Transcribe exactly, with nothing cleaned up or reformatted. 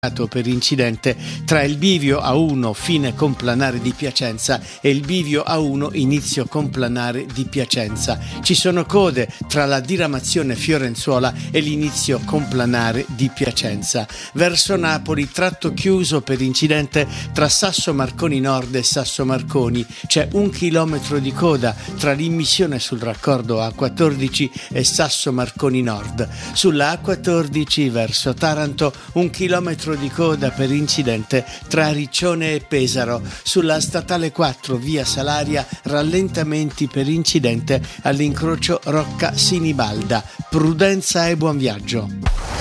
per incidente tra il bivio A uno fine complanare di Piacenza e il bivio A uno inizio complanare di Piacenza. Ci sono code tra la diramazione Fiorenzuola e l'inizio complanare di Piacenza. Verso Napoli tratto chiuso per incidente tra Sasso Marconi Nord e Sasso Marconi. C'è un chilometro di coda tra l'immissione sul raccordo A quattordici e Sasso Marconi Nord. Sulla A quattordici verso Taranto un chilometro di coda per incidente tra Riccione e Pesaro. Sulla statale quattro via Salaria rallentamenti per incidente all'incrocio Rocca Sinibalda. Prudenza e buon viaggio.